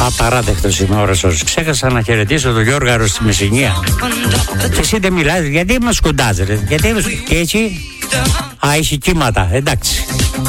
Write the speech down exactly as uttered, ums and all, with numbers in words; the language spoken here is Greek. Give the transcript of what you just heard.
Απαράδεκτος είμαι όρασος. Ξέχασα να χαιρετήσω τον Γιώργαρο στη Μεσσηνία. Και εσύ δεν μιλάς, γιατί μας σκοντάζετε, γιατί μας... Και έτσι, α, έχει κύματα, εντάξει.